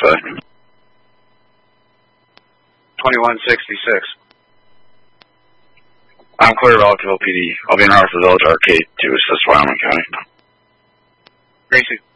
identify. 2166. I'm clear of Elkville PD. I'll be in Hartford Village Arcade to assist Wyoming County. Gracie.